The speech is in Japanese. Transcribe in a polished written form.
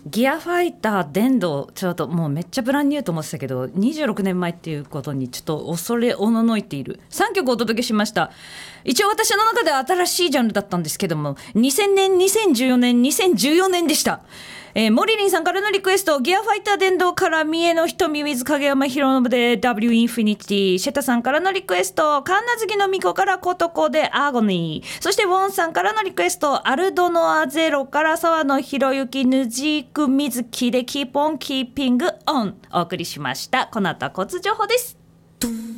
ギアファイター電動、ちょっともうめっちゃブランニューと思ってたけど26年前っていうことにちょっと恐れおののいている。3曲お届けしました。一応私の中では新しいジャンルだったんですけども、2000年2014年2014年でした。モリリンさんからのリクエスト、ギアファイター電動から三重の瞳 with 影山博信で W インフィニティ。シェタさんからのリクエスト、神奈月の巫女からコトコでアーゴニー。そしてウォンさんからのリクエスト、アルドノアゼロから沢野博之ヌジーク水木でキープオンキーピングオンお送りしました。この後は交通情報です。